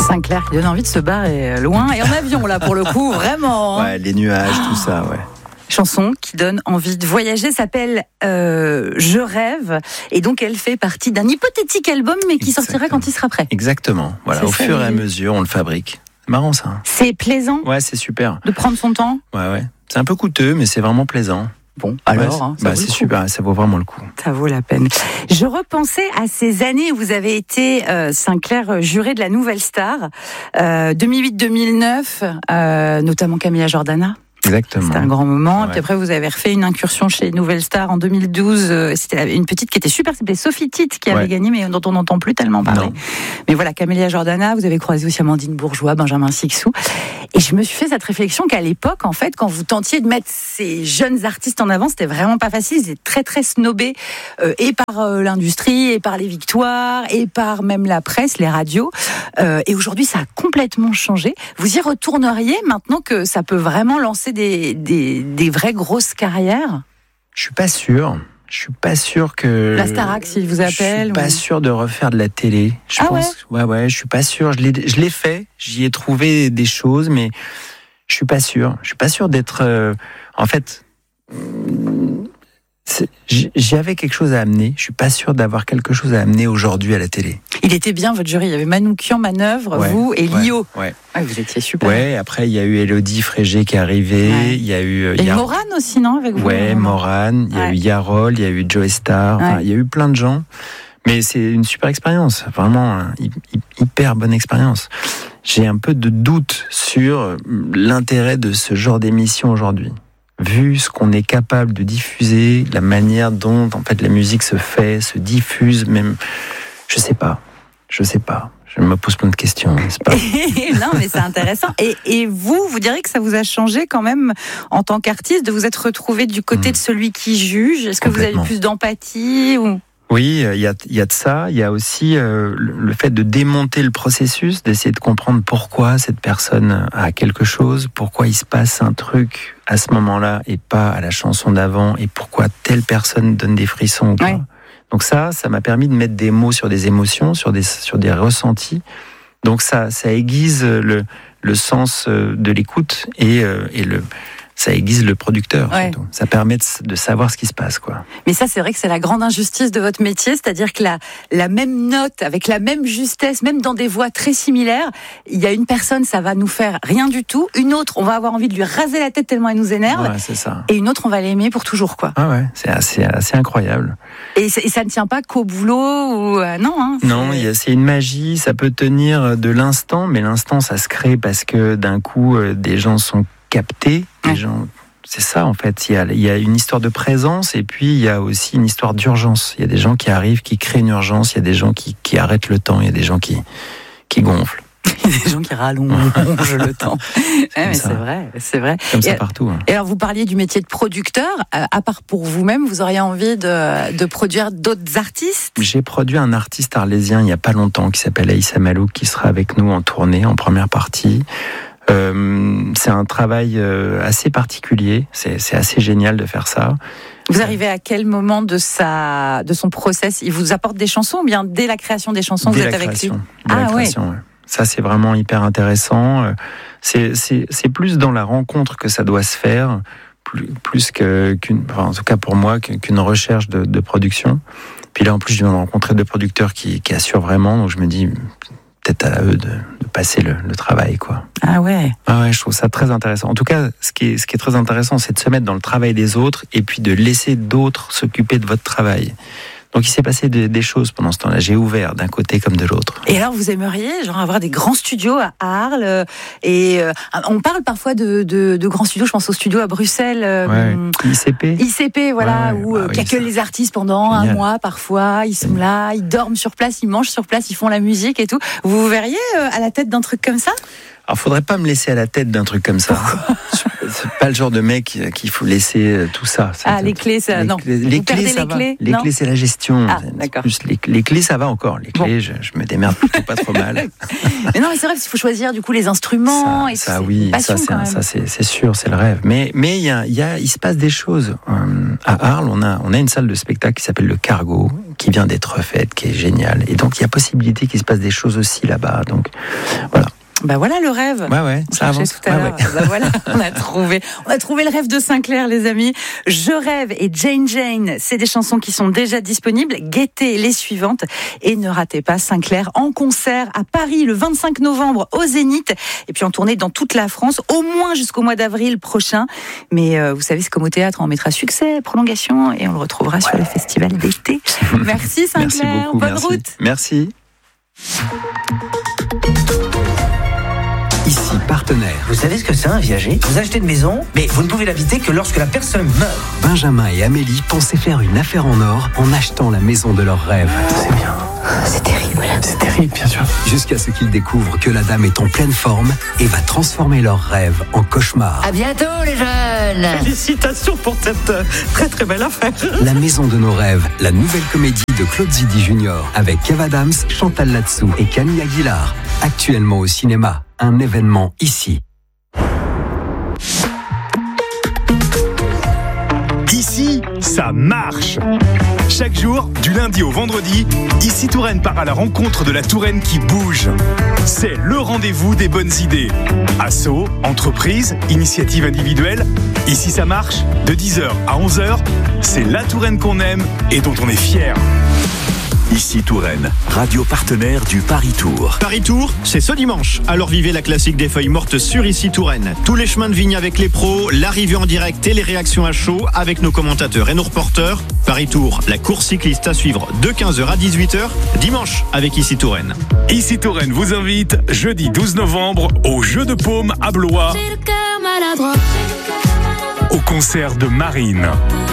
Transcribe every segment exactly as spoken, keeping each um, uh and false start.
Sinclair qui donne envie de se barrer loin et en avion là pour le coup, vraiment. Ouais, les nuages, oh. tout ça, ouais. Chanson qui donne envie de voyager, s'appelle euh, Je rêve, et donc elle fait partie d'un hypothétique album mais qui Exactement. sortira quand il sera prêt. Exactement, voilà, c'est au fur et à mesure on le fabrique. C'est marrant ça. C'est plaisant. Ouais, c'est super. De prendre son temps. Ouais, ouais. C'est un peu coûteux mais c'est vraiment plaisant. Bon, alors, ouais, hein, bah, c'est super, ça vaut vraiment le coup. Ça vaut la peine. Je repensais à ces années où vous avez été euh, Sinclair juré de la Nouvelle Star, euh, deux mille huit deux mille neuf, euh, notamment Camilla Jordana. Exactement. C'était un grand moment. Ouais. Puis après, vous avez refait une incursion chez Nouvelle Star en deux mille douze. C'était une petite qui était super, c'était Sophie Tite qui avait ouais. gagné, mais dont on n'entend plus tellement parler. Non. Mais voilà, Camilla Jordana, vous avez croisé aussi Amandine Bourgeois, Benjamin Sixou. Et je me suis fait cette réflexion qu'à l'époque, en fait, quand vous tentiez de mettre ces jeunes artistes en avant, c'était vraiment pas facile. Ils étaient très, très snobés, euh, et par euh, l'industrie, et par les victoires, et par même la presse, les radios. Euh, et aujourd'hui, ça a complètement changé. Vous y retourneriez maintenant que ça peut vraiment lancer des, des, des vraies grosses carrières? Je suis pas sûr. Je suis pas sûr que... La Starac, s'il vous appelle. Je suis pas ou... sûr de refaire de la télé. Je ah pense, ouais? ouais, ouais, je suis pas sûr. Je l'ai, je l'ai fait. J'y ai trouvé des choses, mais je suis pas sûr. Je suis pas sûr d'être... Euh, en fait... C'est, j'avais quelque chose à amener. Je suis pas sûr d'avoir quelque chose à amener aujourd'hui à la télé. Il était bien votre jury. Il y avait Manoukian, Manœuvre, ouais, vous et ouais, Lio. Ouais. Ouais, vous étiez super. Ouais. Après, il y a eu Élodie Frégé qui est arrivée. Ouais. Il y a eu. Il y a eu Morane aussi, non, avec vous. Ouais, Morane. Il y a ouais. eu Yarol. Il y a eu Joe Star. Enfin, ouais. Il y a eu plein de gens. Mais c'est une super expérience. Vraiment, hyper bonne expérience. J'ai un peu de doute sur l'intérêt de ce genre d'émission aujourd'hui. Vu ce qu'on est capable de diffuser, la manière dont en fait la musique se fait, se diffuse, même, je sais pas, je sais pas. Je me pose plein de questions, n'est-ce pas? Non, mais c'est intéressant. Et, et vous, vous diriez que ça vous a changé quand même en tant qu'artiste de vous être retrouvé du côté mmh. de celui qui juge? Est-ce que vous avez plus d'empathie ou... Oui, il y a, y a de ça. Il y a aussi euh, le fait de démonter le processus, d'essayer de comprendre pourquoi cette personne a quelque chose, pourquoi il se passe un truc à ce moment-là et pas à la chanson d'avant, et pourquoi telle personne donne des frissons ou pas. Oui. Donc ça, ça m'a permis de mettre des mots sur des émotions, sur des, sur des ressentis. Donc ça, ça aiguise le, le sens de l'écoute et, et le... ça aiguise le producteur, ouais. surtout. Ça permet de, de savoir ce qui se passe, quoi. Mais ça, c'est vrai que c'est la grande injustice de votre métier, c'est-à-dire que la, la même note, avec la même justesse, même dans des voix très similaires, il y a une personne, ça va nous faire rien du tout. Une autre, on va avoir envie de lui raser la tête tellement elle nous énerve. Ouais, c'est ça. Et une autre, on va l'aimer pour toujours, quoi. Ah ouais, c'est assez, assez incroyable. Et, et ça ne tient pas qu'au boulot ou euh, non, hein, c'est... Non, y a, c'est une magie, ça peut tenir de l'instant, mais l'instant, ça se crée parce que d'un coup, euh, des gens sont captés, les ouais. gens, c'est ça en fait. Il y a, il y a une histoire de présence et puis il y a aussi une histoire d'urgence. Il y a des gens qui arrivent, qui créent une urgence. Il y a des gens qui, qui arrêtent le temps. Il y a des gens qui, qui gonflent. Il y a des gens qui rallongent le temps. Ouais, mais c'est vrai, c'est vrai. Comme et ça partout. Hein. Et alors vous parliez du métier de producteur. À part pour vous-même, vous auriez envie de, de produire d'autres artistes? J'ai produit un artiste arlésien il y a pas longtemps qui s'appelle Aïssa Malouk, qui sera avec nous en tournée en première partie. Euh, c'est un travail euh, assez particulier, c'est, c'est assez génial de faire ça. Vous arrivez à quel moment de sa, de son process? Il vous apporte des chansons ou bien dès la création des chansons dès vous êtes avec lui? Dès ah, la création, ouais. ouais. Ça c'est vraiment hyper intéressant. C'est, c'est, c'est plus dans la rencontre que ça doit se faire, plus, plus que, qu'une, enfin, en tout cas pour moi, qu'une recherche de, de production. Puis là en plus je viens de rencontrer deux producteurs qui, qui assurent vraiment, donc je me dis... peut-être à eux de, de passer le, le travail, quoi. Ah ouais. Ah ouais, je trouve ça très intéressant. En tout cas, ce qui est, ce qui est très intéressant, c'est de se mettre dans le travail des autres et puis de laisser d'autres s'occuper de votre travail. Donc il s'est passé des, des choses pendant ce temps-là. J'ai ouvert d'un côté comme de l'autre. Et alors vous aimeriez genre avoir des grands studios à Arles et euh, on parle parfois de, de, de grands studios. Je pense aux studios à Bruxelles. Euh, ouais. I C P. I C P, voilà, ouais, où bah, oui, accueillent les artistes pendant Génial. un mois parfois. Ils sont là, ils dorment sur place, ils mangent sur place, ils font la musique et tout. Vous vous verriez euh, à la tête d'un truc comme ça? Alors, faudrait pas me laisser à la tête d'un truc comme ça. C'est pas le genre de mec qu'il faut laisser tout ça. C'est ah, les clés, ça, les non. Clés, les clés, ça les va. Clés, les non clés, c'est la gestion. Ah, c'est d'accord. Plus les, les clés, ça va encore. Les clés, bon. je, je me démerde plutôt pas trop mal. Mais non, mais c'est vrai qu'il faut choisir du coup les instruments. Ça, et ça c'est oui, passion, ça, c'est, un, ça c'est, c'est sûr, c'est le rêve. Mais, mais il y a, il y a, il se passe des choses. À Arles, on a, on a une salle de spectacle qui s'appelle le Cargo, qui vient d'être faite, qui est géniale. Et donc il y a possibilité qu'il se passe des choses aussi là-bas. Donc voilà. Bah voilà le rêve. Ouais ouais, ça avance. Tout à ouais, l'heure. ouais. Bah voilà, on a trouvé, on a trouvé le rêve de Sinclair, les amis. Je rêve et Jane Jane, c'est des chansons qui sont déjà disponibles. Guettez les suivantes et ne ratez pas Sinclair en concert à Paris le vingt-cinq novembre au Zénith et puis en tournée dans toute la France, au moins jusqu'au mois d'avril prochain. Mais euh, vous savez, c'est comme au théâtre, on mettra succès, prolongation et on le retrouvera ouais. sur le festival d'été. Merci Sinclair, merci beaucoup, bonne merci. route. Merci. Ici Partenaire. Vous savez ce que c'est un viager ? Vous achetez une maison, mais vous ne pouvez l'habiter que lorsque la personne meurt. Benjamin et Amélie pensaient faire une affaire en or en achetant la maison de leurs rêves. C'est bien. C'est terrible. C'est terrible, bien sûr. Jusqu'à ce qu'ils découvrent que la dame est en pleine forme et va transformer leurs rêves en cauchemar. À bientôt les jeunes. Félicitations pour cette très très belle affaire. La maison de nos rêves, la nouvelle comédie de Claude Zidi Junior avec Kev Adams, Chantal Latsou et Camille Aguilar. Actuellement au cinéma. Un événement ici. Ici, ça marche. Chaque jour, du lundi au vendredi, Ici Touraine part à la rencontre de la Touraine qui bouge. C'est le rendez-vous des bonnes idées. Assos, entreprises, initiatives individuelles. Ici, ça marche. De dix heures à onze heures, c'est la Touraine qu'on aime et dont on est fier. Ici Touraine, radio partenaire du Paris Tour. Paris Tour, c'est ce dimanche. Alors vivez la classique des feuilles mortes sur Ici Touraine. Tous les chemins de vigne avec les pros, l'arrivée en direct et les réactions à chaud avec nos commentateurs et nos reporters. Paris Tour, la course cycliste à suivre de quinze heures à dix-huit heures, dimanche avec Ici Touraine. Ici Touraine vous invite jeudi douze novembre au Jeu de Paume à Blois, au concert de Marine.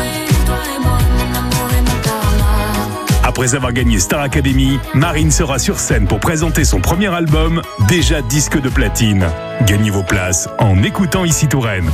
Après avoir gagné Star Academy, Marine sera sur scène pour présenter son premier album, déjà disque de platine. Gagnez vos places en écoutant Ici Touraine.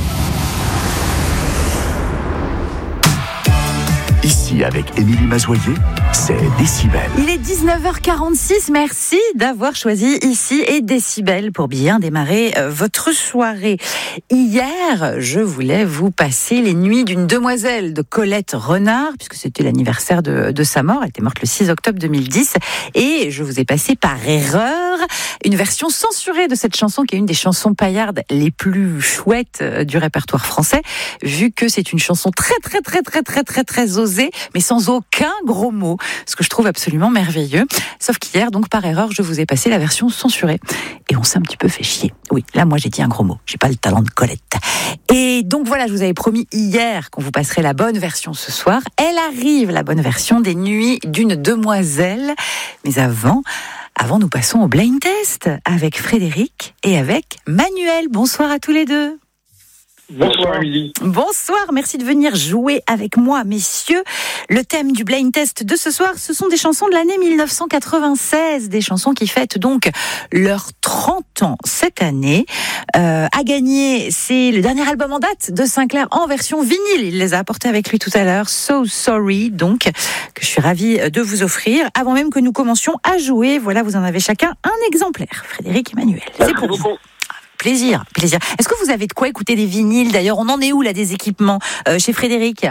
Ici, avec Émilie Mazoyer, c'est Décibel. Il est dix-neuf heures quarante-six. Merci d'avoir choisi Ici et Décibel pour bien démarrer euh, votre soirée. Hier, je voulais vous passer les nuits d'une demoiselle de Colette Renard, puisque c'était l'anniversaire de, de sa mort. Elle était morte le six octobre deux mille dix. Et je vous ai passé par erreur une version censurée de cette chanson, qui est une des chansons paillardes les plus chouettes du répertoire français, vu que c'est une chanson très, très, très, très, très, très, très osée, mais sans aucun gros mot, ce que je trouve absolument merveilleux. Sauf qu'hier, donc par erreur, je vous ai passé la version censurée. Et on s'est un petit peu fait chier. Oui, là, moi, j'ai dit un gros mot. J'ai pas le talent de Colette. Et donc voilà, je vous avais promis hier qu'on vous passerait la bonne version ce soir. Elle arrive, la bonne version des Nuits d'une demoiselle. Mais avant... Avant, nous passons au blind test avec Frédéric et avec Manuel. Bonsoir à tous les deux. Bonsoir Émilie. Bonsoir, merci de venir jouer avec moi, messieurs. Le thème du blind test de ce soir, ce sont des chansons de l'année dix-neuf cent quatre-vingt-seize, des chansons qui fêtent donc leurs trente ans cette année. Euh, à gagner, c'est le dernier album en date de Sinclair en version vinyle. Il les a apportés avec lui tout à l'heure. So Sorry, donc, que je suis ravie de vous offrir. Avant même que nous commencions à jouer, voilà, vous en avez chacun un exemplaire. Frédéric et Manuel, c'est pour vous. Plaisir, plaisir. Est-ce que vous avez de quoi écouter des vinyles d'ailleurs? On en est où là des équipements euh, chez Frédéric?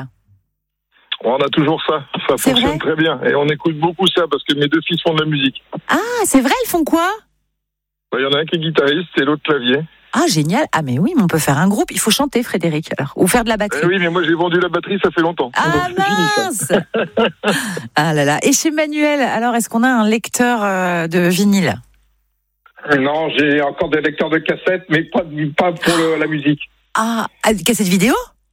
On a toujours ça, ça c'est fonctionne vrai très bien. Et on écoute beaucoup ça parce que mes deux fils font de la musique. Ah, c'est vrai, ils font quoi? Il y en a un qui est guitariste et l'autre clavier. Ah, génial. Ah, mais oui, mais on peut faire un groupe. Il faut chanter, Frédéric, alors. Ou faire de la batterie. Eh oui, mais moi j'ai vendu la batterie, ça fait longtemps. Ah, donc, mince fini, ah là là. Et chez Manuel, alors, est-ce qu'on a un lecteur euh, de vinyle? Non, j'ai encore des lecteurs de cassettes, mais pas, pas pour le, la musique. Ah, cassette vidéo?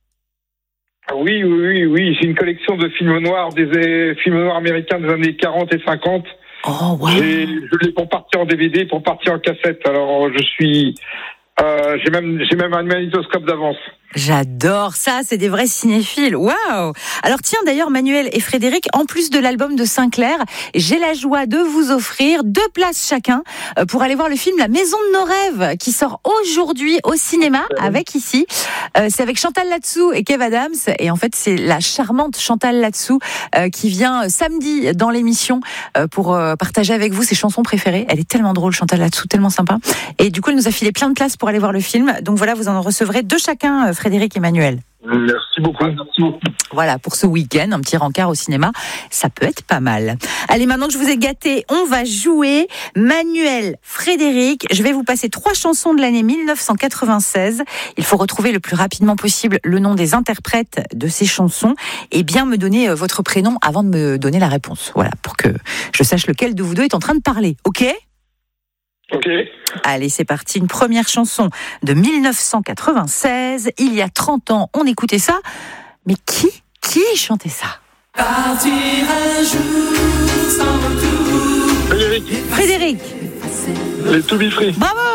Oui, oui, oui, oui. J'ai une collection de films noirs, des films noirs américains des années quarante et cinquante. Oh, wow. Et je l'ai pour partir en D V D, pour partir en cassette. Alors, je suis... Euh, j'ai même, j'ai même un magnétoscope d'avance. J'adore ça, c'est des vrais cinéphiles. Waouh! Alors tiens, d'ailleurs, Manuel et Frédéric, en plus de l'album de Sinclair, j'ai la joie de vous offrir deux places chacun pour aller voir le film La Maison de nos rêves, qui sort aujourd'hui au cinéma, avec ici. Euh, c'est avec Chantal Latsou et Kev Adams. Et en fait, c'est la charmante Chantal Latsou euh, qui vient samedi dans l'émission euh, pour euh, partager avec vous ses chansons préférées. Elle est tellement drôle, Chantal Latsou, tellement sympa. Et du coup, elle nous a filé plein de places pour aller voir le film. Donc voilà, vous en recevrez deux chacun, Frédéric Frédéric Emmanuel. Merci beaucoup. Merci beaucoup. Voilà, pour ce week-end, un petit rencard au cinéma, ça peut être pas mal. Allez, maintenant que je vous ai gâté, on va jouer. Manuel, Frédéric, je vais vous passer trois chansons de l'année dix-neuf cent quatre-vingt-seize. Il faut retrouver le plus rapidement possible le nom des interprètes de ces chansons et bien me donner votre prénom avant de me donner la réponse. Voilà, pour que je sache lequel de vous deux est en train de parler. Ok ? Ok. Allez, c'est parti. Une première chanson de dix-neuf cent quatre-vingt-seize. Il y a trente ans, on écoutait ça. Mais qui, qui chantait ça ? Partir un jour sans retour. Frédéric. Frédéric. Les To Be Free. Bravo !